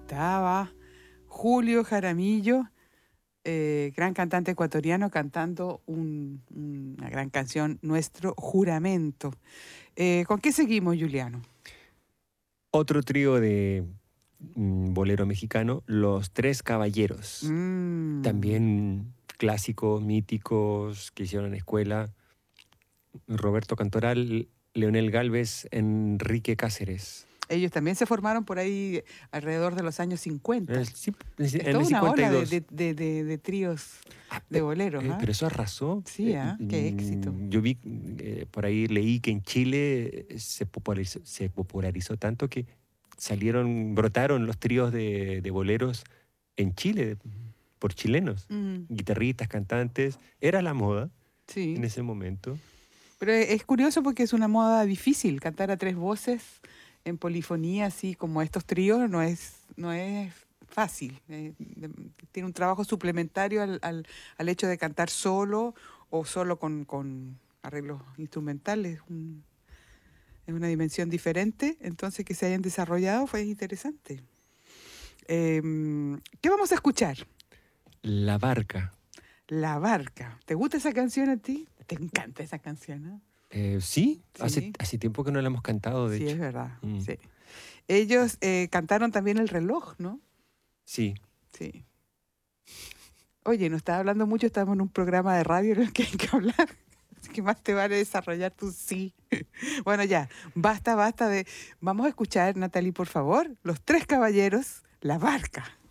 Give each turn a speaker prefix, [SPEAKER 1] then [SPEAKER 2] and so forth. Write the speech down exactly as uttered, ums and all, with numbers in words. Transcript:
[SPEAKER 1] estaba Julio Jaramillo, eh, gran cantante ecuatoriano, cantando un- una gran canción, Nuestro Juramento. Eh, ¿con qué seguimos, Juliano?
[SPEAKER 2] Otro trío de mm, bolero mexicano, Los Tres Caballeros.
[SPEAKER 1] Mm.
[SPEAKER 2] También clásicos, míticos, que hicieron en escuela. Roberto Cantoral, Leonel Gálvez, Enrique Cáceres.
[SPEAKER 1] Ellos también se formaron por ahí alrededor de los años cincuenta.
[SPEAKER 2] Eh, sí,
[SPEAKER 1] Es
[SPEAKER 2] en
[SPEAKER 1] toda
[SPEAKER 2] el
[SPEAKER 1] una ola de,
[SPEAKER 2] cincuenta y dos.
[SPEAKER 1] de- de- de- de tríos
[SPEAKER 2] Ah,
[SPEAKER 1] de
[SPEAKER 2] pe-
[SPEAKER 1] boleros,
[SPEAKER 2] eh,
[SPEAKER 1] ¿ah?
[SPEAKER 2] pero eso arrasó.
[SPEAKER 1] Sí,
[SPEAKER 2] Eh,
[SPEAKER 1] ¿ah? Qué éxito.
[SPEAKER 2] mm, yo vi, eh, por ahí leí que en Chile eh, se popularizó, se popularizó tanto que salieron, brotaron los tríos de, de boleros en Chile por chilenos,
[SPEAKER 1] Mm,
[SPEAKER 2] guitarristas, cantantes. Era la moda en
[SPEAKER 1] sí.
[SPEAKER 2] ese momento.
[SPEAKER 1] Pero e- es curioso porque es una moda difícil. Cantar a tres voces en polifonía, así como estos tríos, no es, no es fácil. Eh, de- tiene un trabajo suplementario al, al- al hecho de cantar solo o solo con, con arreglos instrumentales. Un- es una dimensión diferente. Entonces, que se hayan desarrollado fue interesante. Em, ¿qué vamos a escuchar?
[SPEAKER 2] La Barca.
[SPEAKER 1] La Barca. ¿Te gusta esa canción a ti? Te encanta esa canción, ¿no?
[SPEAKER 2] Eh, sí, hace,
[SPEAKER 1] Sí.
[SPEAKER 2] hace tiempo que no la hemos cantado, de
[SPEAKER 1] Sí, es
[SPEAKER 2] hecho.
[SPEAKER 1] verdad.
[SPEAKER 2] Mm,
[SPEAKER 1] Sí. Ellos eh, cantaron también El Reloj, ¿no?
[SPEAKER 2] sí.
[SPEAKER 1] Sí. Oye, no estaba hablando mucho, estamos en un programa de radio en el que hay que hablar. Así que más te vale desarrollar tu sí. Bueno, ya, basta, basta de... Vamos a escuchar, Natalie, por favor, Los Tres Caballeros, La Barca.